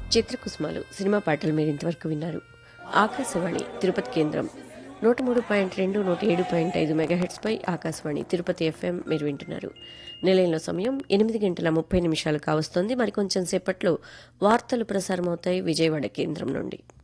చిత్రకుసుమాలు cinema పాటలు మీరు ఇంతవరకు విన్నారు. ఆకాశవాణి తిరుపతి కేంద్రం 103.2 107.5 మెగాహెట్స్పై ఆకాశవాణి తిరుపతి ఎఫ్ఎం మీరు వింటున్నారు. నిలయంలో సమయం 8 గంటల 30 నిమిషాలు కావస్తోంది. మరికొంచెం సేపట్లో వార్తలు ప్రసారమవుతాయి విజయవాడ కేంద్రం నుండి.